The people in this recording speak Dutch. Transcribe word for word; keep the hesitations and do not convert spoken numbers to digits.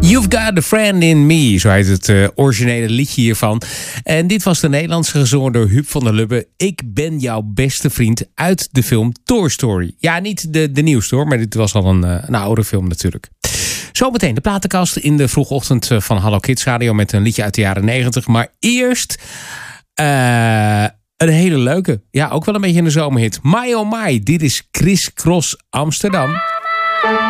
You've Got a Friend in Me, zo heet het uh, originele liedje hiervan. En dit was de Nederlandse gezongen door Huub van der Lubbe. Ik ben jouw beste vriend uit de film Toy Story. Ja, niet de, de nieuwste hoor, maar dit was al een, een oude film natuurlijk. Zometeen de platenkast in de vroege ochtend van Hallo Kids Radio met een liedje uit de jaren negentig. Maar eerst uh, een hele leuke, ja ook wel een beetje een zomerhit. My oh my, dit is Chris Cross Amsterdam.